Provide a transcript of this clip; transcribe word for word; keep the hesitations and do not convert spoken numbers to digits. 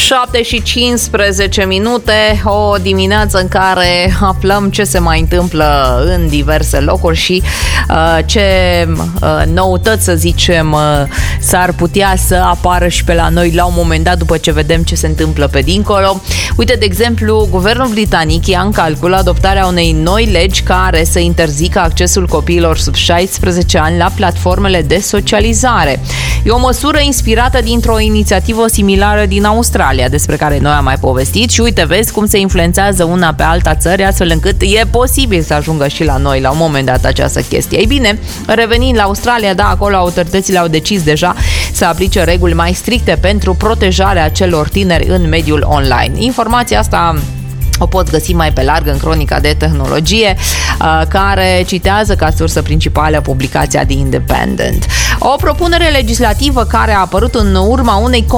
șapte și cincisprezece minute, o dimineață în care aflăm ce se mai întâmplă în diverse locuri și uh, ce uh, noutăți, să zicem, uh, s-ar putea să apară și pe la noi la un moment dat după ce vedem ce se întâmplă pe dincolo. Uite, de exemplu, guvernul britanic ia în calcul adoptarea unei noi legi care să interzică accesul copiilor sub șaisprezece ani la platformele de socializare. E o măsură inspirată dintr-o inițiativă similară din Australia, despre care noi am mai povestit și uite, vezi cum se influențează una pe alta țări, astfel încât e posibil să ajungă și la noi la un moment dat această chestie. Ei bine, revenind la Australia, da, acolo autoritățile au decis deja să aplice reguli mai stricte pentru protejarea celor tineri în mediul online. Informația asta o poți găsi mai pe larg în Cronica de Tehnologie, care citează ca sursă principală publicația The Independent. O propunere legislativă care a apărut în urma unei